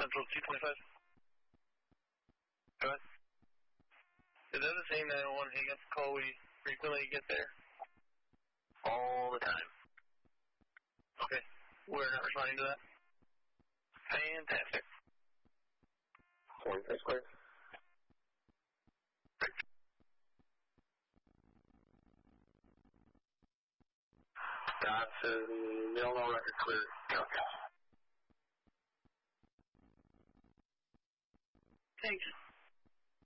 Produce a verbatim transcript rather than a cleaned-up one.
Central two twenty-five. Go ahead. Is that the same nine one one hang-up call we frequently get there? All the time. Okay. We're not responding to that? Fantastic. twenty-five square. Dodson, Illinois record clear. Copy. Thanks.